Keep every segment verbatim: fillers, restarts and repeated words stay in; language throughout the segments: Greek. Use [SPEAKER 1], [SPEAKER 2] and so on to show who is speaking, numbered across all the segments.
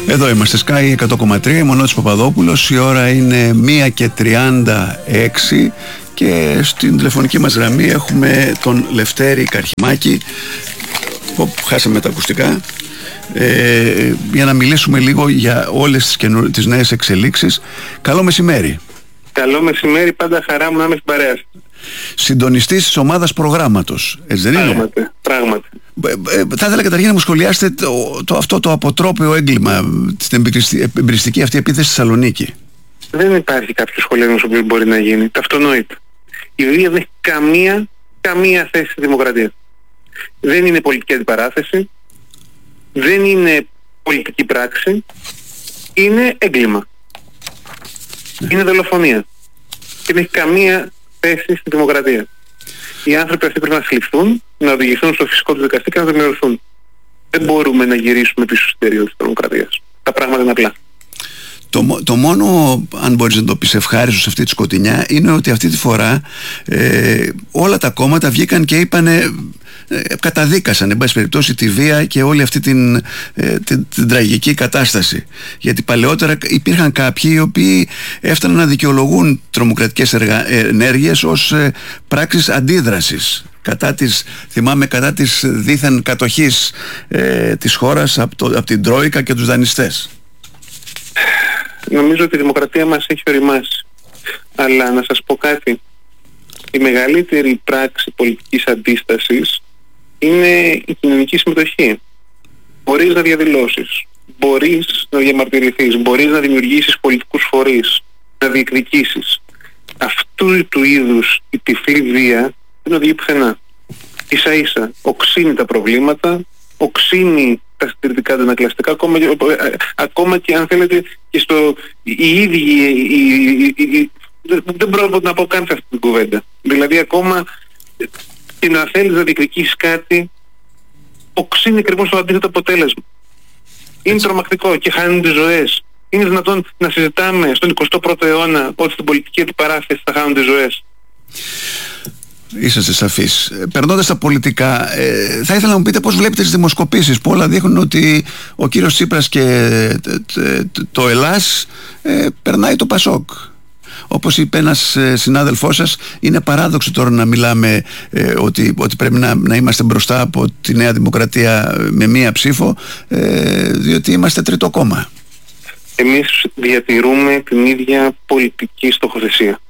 [SPEAKER 1] Εδώ είμαστε, Sky εκατό κόμμα τρία, Μονότης Παπαδόπουλος. Η ώρα είναι μία και τριάντα έξι και στην τηλεφωνική μας γραμμή έχουμε τον Λευτέρη Καρχημάκη, που χάσαμε τα ακουστικά, ε, για να μιλήσουμε λίγο για όλες τις, καινου... τις νέες εξελίξεις. Καλό μεσημέρι.
[SPEAKER 2] Καλό μεσημέρι, πάντα χαρά μου να είμαι στην παρέα.
[SPEAKER 1] Συντονιστής της ομάδας προγράμματος, έτσι δεν είναι?
[SPEAKER 2] Πράγματι, πράγματι.
[SPEAKER 1] Ε, ε, θα ήθελα καταρχήν να μου σχολιάσετε το, το, αυτό το αποτρόπαιο έγκλημα, την εμπειριστική αυτή επίθεση στη Θεσσαλονίκη.
[SPEAKER 2] Δεν υπάρχει κάποιο σχολιασμός ο οποίος μπορεί να γίνει. Τα αυτονόητα. Η βία δεν έχει καμία, καμία θέση στη δημοκρατία. Δεν είναι πολιτική αντιπαράθεση, δεν είναι πολιτική πράξη, είναι έγκλημα. Ναι. Είναι δολοφονία. Και δεν έχει καμία θέση στη δημοκρατία. Οι άνθρωποι αυτοί πρέπει να συλληφθούν, να οδηγηθούν στο φυσικό του δικαστή και να δημιουργηθούν. Δεν μπορούμε να γυρίσουμε πίσω στην περίοδο της δημοκρατίας. Τα πράγματα είναι απλά.
[SPEAKER 1] Το, το μόνο, αν μπορείς να το πεις ευχάριστο σε αυτή τη σκοτεινιά, είναι ότι αυτή τη φορά ε, όλα τα κόμματα βγήκαν και είπανε, ε, καταδίκασαν εν πάση περιπτώσει τη βία και όλη αυτή την, ε, την, την τραγική κατάσταση. Γιατί παλαιότερα υπήρχαν κάποιοι οι οποίοι έφταναν να δικαιολογούν τρομοκρατικές εργα, ενέργειες ως ε, πράξεις αντίδρασης κατά της, θυμάμαι, κατά της δίθεν κατοχής ε, της χώρας από, το, από την Τρόικα και τους δανειστές.
[SPEAKER 2] Νομίζω ότι η δημοκρατία μας έχει οριμάσει. Αλλά να σας πω κάτι. Η μεγαλύτερη πράξη πολιτικής αντίστασης είναι η κοινωνική συμμετοχή. Μπορείς να διαδηλώσεις, μπορείς να διαμαρτυρηθείς, μπορείς να δημιουργήσεις πολιτικούς φορείς, να διεκδικήσεις. Αυτού του είδους η τυφλή βία δεν οδηγεί πουθενά. Ίσα ίσα οξύνει τα προβλήματα, οξύνει τα συντηρητικά αντανακλαστικά, ακόμα, ακόμα και αν θέλετε και στο οι ίδιοι οι, οι, οι, δεν πρόκειται να πω καν σε αυτή την κουβέντα. Δηλαδή ακόμα και να θέλεις να διεκδικήσεις κάτι, οξύνει ακριβώς το αντίθετο αποτέλεσμα. Είναι τρομακτικό και χάνονται ζωές. Είναι δυνατόν να συζητάμε στον εικοστό πρώτο αιώνα ότι στην πολιτική αντιπαράθεση θα χάνονται ζωές?
[SPEAKER 1] Είσαστε σαφείς. Περνώντας στα πολιτικά, ε, θα ήθελα να μου πείτε πώς βλέπετε τις δημοσκοπήσεις που όλα δείχνουν ότι ο κύριος Τσίπρας και το Ελλάς ε, περνάει το Πασόκ. Όπως είπε ένας ε, συνάδελφός σας, είναι παράδοξο τώρα να μιλάμε ε, ότι, ότι πρέπει να, να είμαστε μπροστά από τη Νέα Δημοκρατία με μία ψήφο, ε, διότι είμαστε τρίτο κόμμα.
[SPEAKER 2] Εμείς διατηρούμε την ίδια πολιτική στοχοθεσία.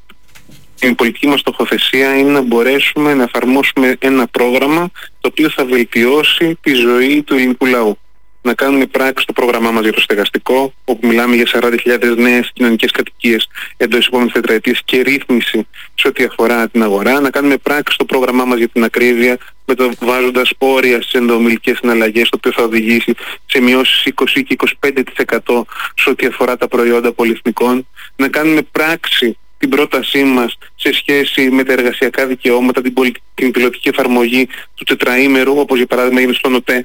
[SPEAKER 2] Η πολιτική μας στοχοθεσία είναι να μπορέσουμε να εφαρμόσουμε ένα πρόγραμμα το οποίο θα βελτιώσει τη ζωή του ελληνικού λαού. Να κάνουμε πράξη το πρόγραμμά μας για το στεγαστικό, όπου μιλάμε για σαράντα χιλιάδες νέες κοινωνικές κατοικίες εντός της επόμενης τετραετίας και ρύθμιση σε ό,τι αφορά την αγορά. Να κάνουμε πράξη το πρόγραμμά μας για την ακρίβεια, βάζοντας όρια στις ενδοομιλικές συναλλαγές, το οποίο θα οδηγήσει σε μειώσεις είκοσι και είκοσι πέντε τοις εκατό σε ό,τι αφορά τα προϊόντα πολυεθνικών. Να κάνουμε πράξη την πρότασή μας σε σχέση με τα εργασιακά δικαιώματα, την, πολι... την πιλωτική εφαρμογή του τετραήμερου, όπως για παράδειγμα έγινε στον ΟΤΕ.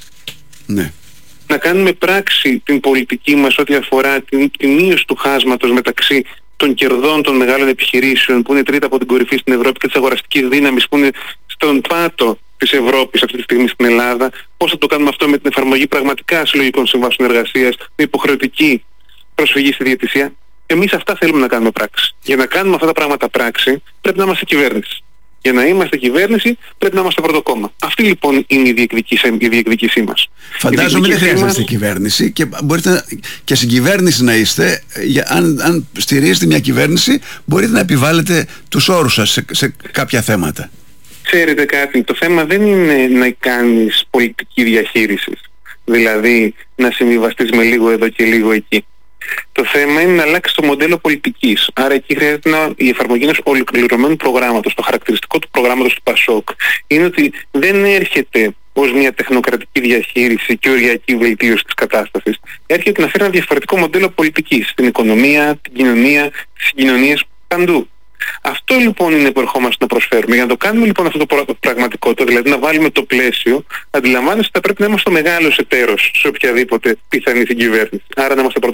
[SPEAKER 1] Ναι.
[SPEAKER 2] Να κάνουμε πράξη την πολιτική μας ό,τι αφορά την, την μείωση του χάσματος μεταξύ των κερδών των μεγάλων επιχειρήσεων, που είναι τρίτα από την κορυφή στην Ευρώπη, και της αγοραστικής δύναμης που είναι στον πάτο της Ευρώπης αυτή τη στιγμή στην Ελλάδα. Πώς θα το κάνουμε αυτό με την εφαρμογή πραγματικά συλλογικών συμβάσεων εργασίας, με υποχρεωτική προσφυγή στη διαιτησία? Εμείς αυτά θέλουμε να κάνουμε πράξη. Για να κάνουμε αυτά τα πράγματα πράξη, πρέπει να είμαστε κυβέρνηση. Για να είμαστε κυβέρνηση, πρέπει να είμαστε πρώτο κόμμα. Αυτή λοιπόν είναι η διεκδικήσή, η διεκδικήσή μας.
[SPEAKER 1] Φαντάζομαι δεν χρειάζεται μας... κυβέρνηση και μπορείτε και στην κυβέρνηση να είστε. Για, αν, αν στηρίζετε μια κυβέρνηση, μπορείτε να επιβάλλετε τους όρους σας σε, σε κάποια θέματα.
[SPEAKER 2] Ξέρετε κάτι, το θέμα δεν είναι να κάνεις πολιτική διαχείριση. Δηλαδή να συμβιβαστείς με λίγο εδώ και λίγο εκεί. Το θέμα είναι να αλλάξει το μοντέλο πολιτικής. Άρα εκεί χρειάζεται να, η εφαρμογή ενός ολοκληρωμένου προγράμματος. Το χαρακτηριστικό του προγράμματος του Πασόκ είναι ότι δεν έρχεται ως μια τεχνοκρατική διαχείριση και οριακή βελτίωση της κατάστασης. Έρχεται να φέρει ένα διαφορετικό μοντέλο πολιτικής στην οικονομία, την κοινωνία, τις συγκοινωνίες, παντού. Αυτό λοιπόν είναι που ερχόμαστε να προσφέρουμε. Για να το κάνουμε λοιπόν αυτό το πραγματικότητα, δηλαδή να βάλουμε το πλαίσιο, αντιλαμβάνεστε ότι θα πρέπει να είμαστε ο μεγάλος εταίρος σε οποιαδήποτε πιθανή συγκυβέρνηση. Άρα να είμαστε πρώτο κόμμα.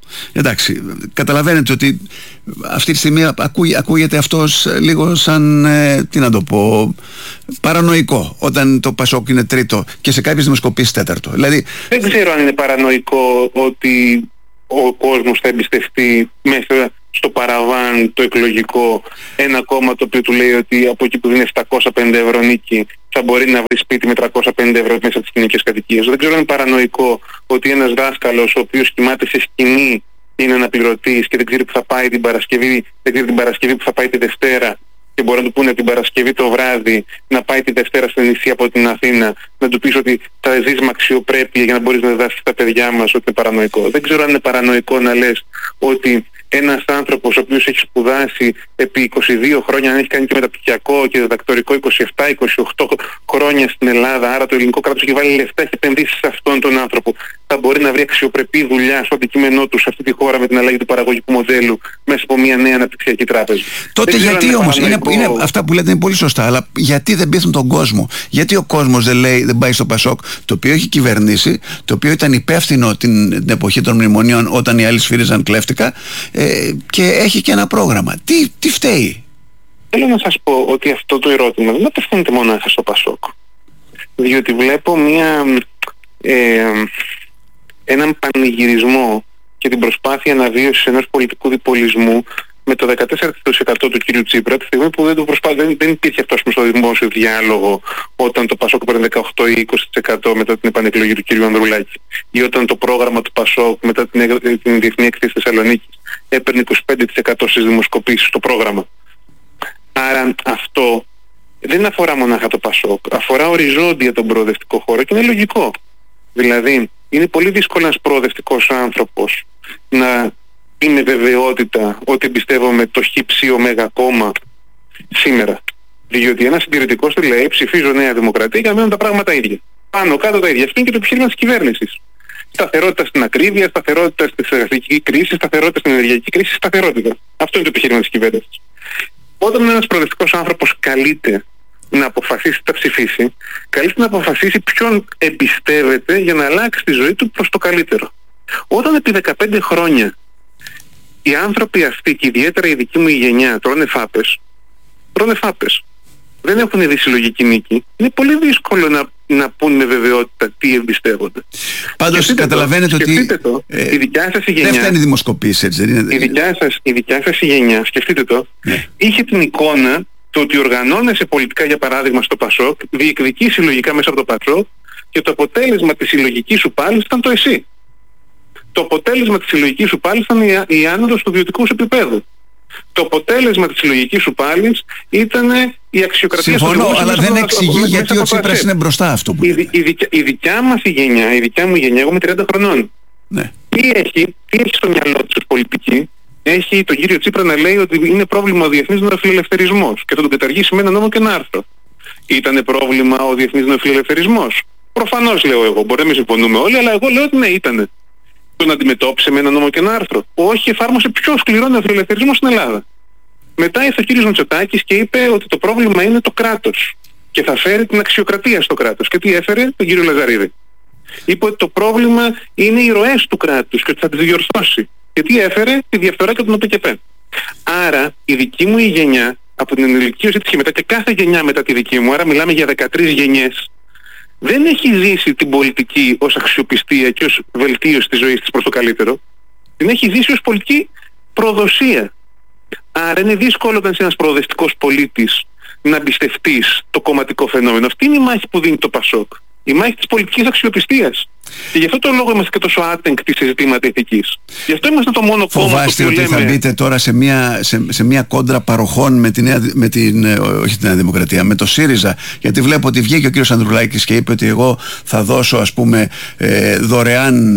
[SPEAKER 1] Εντάξει, καταλαβαίνετε ότι αυτή τη στιγμή ακούγε, ακούγεται αυτός λίγο σαν, ε, τι να το πω, παρανοϊκό, όταν το Πασόκ είναι τρίτο και σε κάποιες δημοσκοπήσεις τέταρτο. Δηλαδή,
[SPEAKER 2] δεν ξέρω αν είναι παρανοϊκό ότι ο κόσμος θα εμπιστευτεί μέσα στο παραβάν το εκλογικό ένα κόμμα το οποίο του λέει ότι από εκεί που δίνει επτακόσια πενήντα ευρώ νίκη θα μπορεί να βρει σπίτι με τριακόσια πενήντα ευρώ μέσα από τις κοινωνικές κατοικίες. Δεν ξέρω αν είναι παρανοϊκό ότι ένας δάσκαλος ο οποίος κοιμάται σε σκηνή είναι αναπληρωτής και δεν ξέρει που θα πάει την Παρασκευή, δεν ξέρει την Παρασκευή που θα πάει τη Δευτέρα και μπορεί να του πούνε την Παρασκευή το βράδυ να πάει τη Δευτέρα στο νησί από την Αθήνα, να του πεις ότι θα ζεις με αξιοπρέπεια για να μπορείς να διδάσεις στα παιδιά μας, ότι είναι παρανοϊκό. Δεν ξέρω αν είναι παρανοϊκό να λες ότι ένας άνθρωπος ο οποίος έχει σπουδάσει επί είκοσι δύο χρόνια, αν έχει κάνει και μεταπτυχιακό και διδακτορικό είκοσι επτά είκοσι οκτώ χρόνια στην Ελλάδα, άρα το ελληνικό κράτος έχει βάλει λεφτά, έχει επενδύσει σε αυτόν τον άνθρωπο, θα μπορεί να βρει αξιοπρεπή δουλειά στο αντικείμενό του σε αυτή τη χώρα με την αλλαγή του παραγωγικού μοντέλου μέσα από μια νέα αναπτυξιακή τράπεζα.
[SPEAKER 1] Τότε γιατί όμως, είναι, είναι, αυτά που λέτε είναι πολύ σωστά, αλλά γιατί δεν πείθουν τον κόσμο? Γιατί ο κόσμος δεν λέει, δεν πάει στο Πασόκ, το οποίο έχει κυβερνήσει, το οποίο ήταν υπεύθυνο την, την εποχή των μνημονίων όταν οι άλλοι σφύριζαν κλέφτικα, ε, και έχει και ένα πρόγραμμα. Τι, τι φταίει?
[SPEAKER 2] Θέλω να σας πω ότι αυτό το ερώτημα δεν απευθύνεται μόνο στο Πασόκ. Διότι βλέπω μια, ε, έναν πανηγυρισμό και την προσπάθεια αναβίωσης ενός πολιτικού διπολισμού με το δεκατέσσερα τοις εκατό του κ. Τσίπρα, τη στιγμή που δεν, το προσπά... δεν, δεν υπήρχε αυτό στο δημόσιο διάλογο όταν το Πασόκ παίρνει δεκαοκτώ ή είκοσι τοις εκατό μετά την επανεκλογή του κ. Ανδρουλάκη, ή όταν το πρόγραμμα του Πασόκ μετά την, την Διεθνή Έκθεση Θεσσαλονίκης έπαιρνε είκοσι πέντε τοις εκατό στις δημοσκοπήσεις στο πρόγραμμα. Άρα αυτό δεν αφορά μονάχα το Πασόκ, αφορά οριζόντια τον προοδευτικό χώρο και είναι λογικό. Δηλαδή, είναι πολύ δύσκολο ένας προοδευτικός άνθρωπος να είναι βεβαιότητα ότι εμπιστεύομαι το χ ωμέγα κόμμα σήμερα. Διότι ένας συντηρητικός του λέει ψηφίζω Νέα Δημοκρατία και να μένουν τα πράγματα ίδια. Πάνω κάτω τα ίδια. Αυτό είναι και το επιχείρημα της κυβέρνησης. Σταθερότητα στην ακρίβεια, σταθερότητα στη στρατηγική κρίση, σταθερότητα στην ενεργειακή κρίση, σταθερότητα. Αυτό είναι το επιχείρημα της κυβέρνησης. Όταν ένας προοδευτικός άνθρωπος καλείται να αποφασίσει τι θα ψηφίσει, καλείται να αποφασίσει ποιον εμπιστεύεται για να αλλάξει τη ζωή του προς το καλύτερο. Όταν επί δεκαπέντε χρόνια οι άνθρωποι αυτοί και ιδιαίτερα η δική μου η γενιά τρώνε φάπες, τρώνε φάπες, δεν έχουν δει συλλογική νίκη, είναι πολύ δύσκολο να, να πούν με βεβαιότητα τι εμπιστεύονται.
[SPEAKER 1] Πάντως καταλαβαίνετε
[SPEAKER 2] το,
[SPEAKER 1] ότι
[SPEAKER 2] το, ε, η δικιά σας η γενιά,
[SPEAKER 1] δεν φτάνει δημοσκοπήσεις, έτσι δεν είναι?
[SPEAKER 2] Η δικιά σας, η δικιά σας η γενιά, σκεφτείτε το, ναι. Είχε την εικόνα το ότι οργανώνεσαι πολιτικά, για παράδειγμα στο Πασόκ, διεκδικεί συλλογικά μέσα από το Πασόκ και το αποτέλεσμα της συλλογικής σου πάλης ήταν το εσύ. Το αποτέλεσμα της συλλογικής σου πάλης ήταν η, η άνοδος του βιωτικού σου επίπεδου. Το αποτέλεσμα της συλλογικής σου πάλης ήταν η αξιοκρατία.
[SPEAKER 1] Συμφωνώ, αλλά δεν εξηγεί γιατί ο Τσίπρας είναι μπροστά αυτό που
[SPEAKER 2] η, η, η, η δικιά μας η γενιά, η δικιά μου γενιά, εγώ είμαι τριάντα χρονών.
[SPEAKER 1] Ναι.
[SPEAKER 2] Τι έχει, τι έχει στο μυαλό της πολιτική? Έχει τον κύριο Τσίπρα να λέει ότι είναι πρόβλημα ο διεθνής νεοφιλελευθερισμός και θα τον καταργήσει με ένα νόμο και ένα άρθρο. Ήτανε πρόβλημα ο διεθνής νεοφιλελευθερισμός? Προφανώς, λέω εγώ. Μπορεί να μην συμφωνούμε όλοι, αλλά εγώ λέω ότι ναι, ήτανε. Τον αντιμετώπισε με ένα νόμο και ένα άρθρο? Όχι, εφάρμοσε πιο σκληρό νεοφιλελευθερισμό στην Ελλάδα. Μετά ήρθε ο κύριος Μητσοτάκης και είπε ότι το πρόβλημα είναι το κράτος και θα φέρει την αξιοκρατία στο κράτος. Και τι έφερε? Τον κύριο Λαζαρίδη. Είπε ότι το πρόβλημα είναι οι ροές του κράτους και ότι θα τις διορθώσει. Και τι έφερε? Τη διαφθορά και τον ΟΠΕΚΕΠΕ. Άρα η δική μου η γενιά, από την ενηλικίωση της και μετά, και κάθε γενιά μετά τη δική μου, άρα μιλάμε για δεκατρείς γενιές, δεν έχει ζήσει την πολιτική ως αξιοπιστία και ως βελτίωση της ζωής της προς το καλύτερο. Την έχει ζήσει ως πολιτική προδοσία. Άρα είναι δύσκολο όταν είσαι ένας προοδευτικός πολίτης να εμπιστευτείς το κομματικό φαινόμενο. Αυτή είναι η μάχη που δίνει το Πασόκ. Η μάχη της πολιτικής αξιοπιστίας. Και γι' αυτό το λόγο είμαστε και τόσο άτεγκτοι σε ζητήματα ηθικής. Γι' αυτό είμαστε το μόνο κόμμα.
[SPEAKER 1] Φοβάστε ότι λέμε... θα μπείτε τώρα σε μια, σε, σε μια κόντρα παροχών με την, νέα, με την, όχι την Νέα Δημοκρατία, με το ΣΥΡΙΖΑ? Γιατί βλέπω ότι βγήκε ο κύριος Ανδρουλάκης και είπε ότι εγώ θα δώσω, ας πούμε, ε, δωρεάν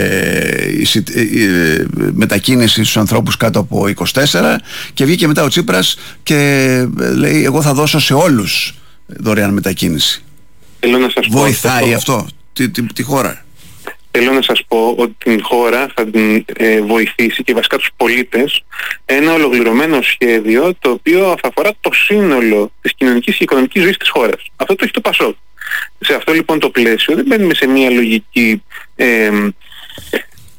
[SPEAKER 1] ε, ε, μετακίνηση στους ανθρώπους κάτω από είκοσι τέσσερα, και βγήκε μετά ο Τσίπρας και λέει εγώ θα δώσω σε όλους δωρεάν μετακίνηση.
[SPEAKER 2] Να σας
[SPEAKER 1] Βοηθάει
[SPEAKER 2] πω,
[SPEAKER 1] αυτό τη, τη, τη χώρα?
[SPEAKER 2] Θέλω να σας πω ότι την χώρα θα την ε, βοηθήσει και βασικά τους πολίτες ένα ολοκληρωμένο σχέδιο το οποίο θα αφορά το σύνολο της κοινωνικής και οικονομικής ζωής της χώρας. Αυτό το έχει το Πασόκ. Σε αυτό λοιπόν το πλαίσιο δεν μπαίνουμε σε μια λογική ε,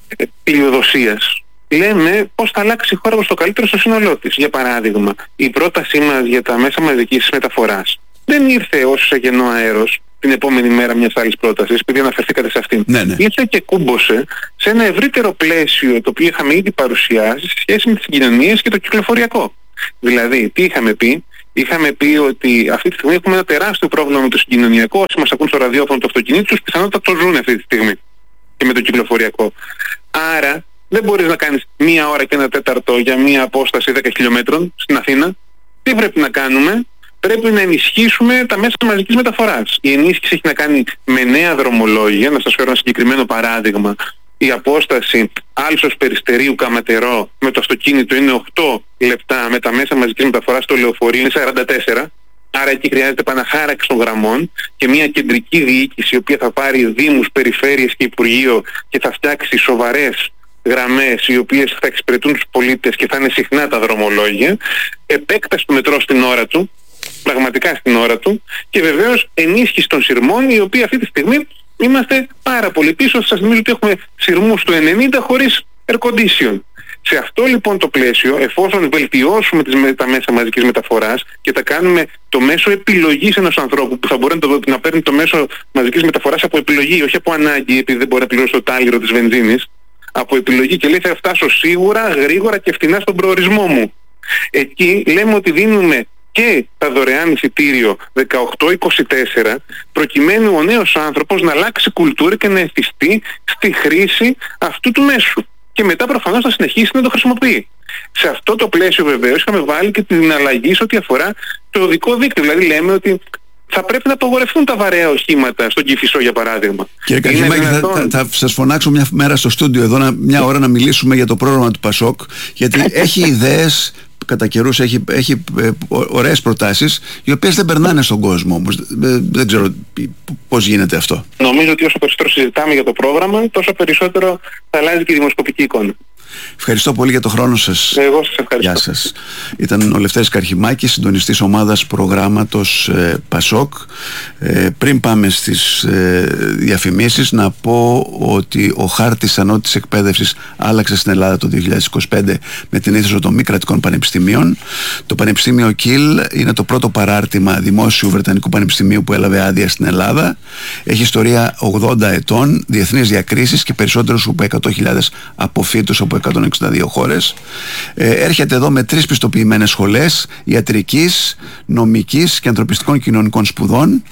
[SPEAKER 2] πλειοδοσίας. Λέμε πώς θα αλλάξει η χώρα προς το καλύτερο στο σύνολό της. Για παράδειγμα, η πρότασή μας για τα μέσα μαζικής μεταφοράς δεν ήρθε ως εισαγενό αέρος την επόμενη μέρα μιας άλλης πρότασης, επειδή αναφερθήκατε σε αυτήν.
[SPEAKER 1] Ναι, ναι.
[SPEAKER 2] Ήρθε και κούμποσε σε ένα ευρύτερο πλαίσιο το οποίο είχαμε ήδη παρουσιάσει σε σχέση με τις συγκοινωνίες και το κυκλοφοριακό. Δηλαδή, τι είχαμε πει? Είχαμε πει ότι αυτή τη στιγμή έχουμε ένα τεράστιο πρόβλημα με το συγκοινωνιακό. Όσοι μας ακούν στο ραδιόφωνο του αυτοκινήτου τους, πιθανότατα το ζουν αυτή τη στιγμή και με το κυκλοφοριακό. Άρα, δεν μπορείς να κάνεις μία ώρα και ένα τέταρτο για μία απόσταση δέκα χιλιόμετρων στην Αθήνα. Τι πρέπει να κάνουμε? Πρέπει να ενισχύσουμε τα μέσα μαζικής μεταφοράς. Η ενίσχυση έχει να κάνει με νέα δρομολόγια. Να σας φέρω ένα συγκεκριμένο παράδειγμα. Η απόσταση Άλσος Περιστερίου Καματερό με το αυτοκίνητο είναι οκτώ λεπτά, με τα μέσα μαζικής μεταφοράς στο λεωφορείο είναι σαράντα τέσσερα. Άρα εκεί χρειάζεται επαναχάραξη των γραμμών και μια κεντρική διοίκηση η οποία θα πάρει δήμους, περιφέρειες και Υπουργείο και θα φτιάξει σοβαρές γραμμές οι οποίες θα εξυπηρετούν τους πολίτες και θα είναι συχνά τα δρομολόγια. Επέκταση του μετρό στην ώρα του, πραγματικά στην ώρα του, και βεβαίως ενίσχυση των σειρμών, οι οποίοι αυτή τη στιγμή είμαστε πάρα πολύ πίσω. Σας θυμίζω ότι έχουμε σειρμούς του ενενήντα χωρίς air condition. Σε αυτό λοιπόν το πλαίσιο, εφόσον βελτιώσουμε τις, τα μέσα μαζικής μεταφοράς και τα κάνουμε το μέσο επιλογής ενός ανθρώπου που θα μπορεί να, το, να παίρνει το μέσο μαζικής μεταφοράς από επιλογή, όχι από ανάγκη, επειδή δεν μπορεί να πληρώσει το τάλιρο της βενζίνης, από επιλογή και λέει θα φτάσω σίγουρα, γρήγορα και φτηνά στον προορισμό μου. Εκεί λέμε ότι δίνουμε και τα δωρεάν εισιτήριο δεκαοκτώ είκοσι τέσσερα, προκειμένου ο νέος άνθρωπος να αλλάξει κουλτούρα και να ευθυστεί στη χρήση αυτού του μέσου. Και μετά προφανώς θα συνεχίσει να το χρησιμοποιεί. Σε αυτό το πλαίσιο βεβαίως είχαμε βάλει και την αλλαγή σε ό,τι αφορά το οδικό δίκτυο. Δηλαδή λέμε ότι θα πρέπει να απογορευτούν τα βαρέα οχήματα στον Κηφισό, για παράδειγμα.
[SPEAKER 1] Κύριε Καρχημάκη, δυνατόν... θα, θα, θα σας φωνάξω μια μέρα στο στούντιο εδώ, να, μια ώρα να μιλήσουμε για το πρόγραμμα του Πασόκ, γιατί έχει ιδέες, κατά καιρούς έχει, έχει ε, ωραίες προτάσεις, οι οποίες δεν περνάνε στον κόσμο όμως. Δεν, δεν ξέρω πώς γίνεται αυτό.
[SPEAKER 2] Νομίζω ότι όσο περισσότερο συζητάμε για το πρόγραμμα, τόσο περισσότερο θα αλλάζει και η δημοσκοπική εικόνα.
[SPEAKER 1] Ευχαριστώ πολύ για το χρόνο σας.
[SPEAKER 2] Εγώ σας ευχαριστώ.
[SPEAKER 1] Γεια σας. Ήταν ο Λευτέρης Καρχημάκης, συντονιστής ομάδας προγράμματος ε, Πασόκ. Ε, πριν πάμε στις ε, διαφημίσεις, να πω ότι ο χάρτης ανώτατης εκπαίδευσης άλλαξε στην Ελλάδα το δύο χιλιάδες είκοσι πέντε με την ίδρυση των μη κρατικών πανεπιστημίων. Το Πανεπιστήμιο Κιλ είναι το πρώτο παράρτημα δημόσιου Βρετανικού πανεπιστημίου που έλαβε άδεια στην Ελλάδα. Έχει ιστορία ογδόντα ετών, διεθνείς διακρίσεις και περισσότερους από εκατό χιλιάδες αποφύτους από εκατόν εξήντα δύο χώρες. Ε, έρχεται εδώ με τρεις πιστοποιημένες σχολές ιατρικής, νομικής και ανθρωπιστικών κοινωνικών σπουδών.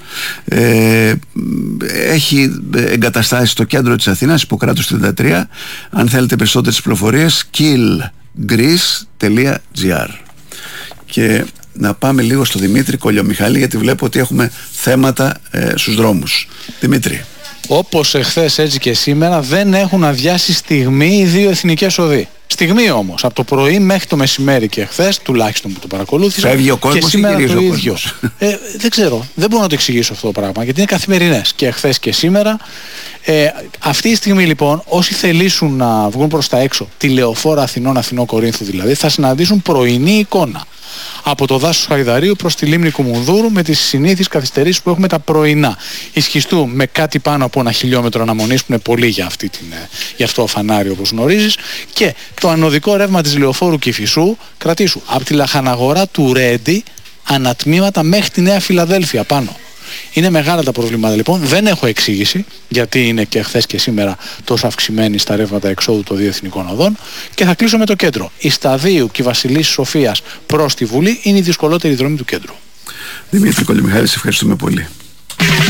[SPEAKER 1] Ε, έχει εγκαταστάσεις στο κέντρο της Αθήνας, Ιπποκράτους τριάντα τρία. Αν θέλετε περισσότερες πληροφορίες, killgreece τελεία gr. Και να πάμε λίγο στο Δημήτρη Κολιομιχάλη, γιατί βλέπω ότι έχουμε θέματα ε, στους δρόμους. Δημήτρη.
[SPEAKER 3] Όπως εχθές έτσι και σήμερα δεν έχουν αδειάσει στιγμή οι δύο εθνικές οδοί. Στιγμή όμως, από το πρωί μέχρι το μεσημέρι και εχθές, τουλάχιστον που το παρακολούθησα.
[SPEAKER 1] Φεύγει ο κόσμος,
[SPEAKER 3] και σήμερα
[SPEAKER 1] ή
[SPEAKER 3] το
[SPEAKER 1] ο
[SPEAKER 3] ίδιο. Ε, δεν ξέρω, δεν μπορώ να το εξηγήσω αυτό το πράγμα, γιατί είναι καθημερινές και εχθές και σήμερα. Ε, αυτή τη στιγμή λοιπόν, όσοι θελήσουν να βγουν προς τα έξω, τη λεωφόρα Αθηνών, Αθηνό Κορίνθου δηλαδή, θα συναντήσουν πρωινή εικόνα. Από το δάσος Χαϊδαρίου προς τη λίμνη Κουμουνδούρου, με τις συνήθεις καθυστερήσεις που έχουμε τα πρωινά. Ισχυστού με κάτι πάνω από ένα χιλιόμετρο αναμονής, που είναι πολύ για, αυτή την, για αυτό το φανάρι όπως γνωρίζεις. Και το ανωδικό ρεύμα της λεωφόρου Κηφισού, κρατήσου, από τη λαχαναγορά του Ρέντι ανατμήματα μέχρι τη Νέα Φιλαδέλφια πάνω. Είναι μεγάλα τα προβλήματα λοιπόν, δεν έχω εξήγηση γιατί είναι και χθες και σήμερα τόσο αυξημένοι στα ρεύματα εξόδου των δύο εθνικών οδών. Και θα κλείσω με το κέντρο. Η Σταδίου και η Βασιλής Σοφίας προς τη Βουλή είναι η δυσκολότερη δρομή του κέντρου.
[SPEAKER 1] Δημήτρη Κολιομιχάλη, σε ευχαριστούμε πολύ.